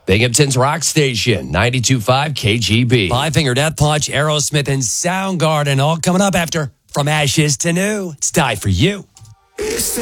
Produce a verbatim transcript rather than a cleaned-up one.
Binghamton's Rock Station, ninety-two point five K G B. Five Finger Death Punch, Aerosmith, and Soundgarden all coming up after From Ashes to New. It's Die For You.